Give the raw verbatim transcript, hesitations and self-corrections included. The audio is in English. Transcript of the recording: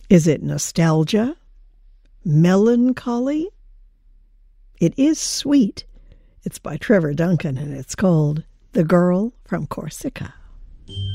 Is it nostalgia? Melancholy? It is sweet. It's by Trevor Duncan, and it's called The Girl from Corsica.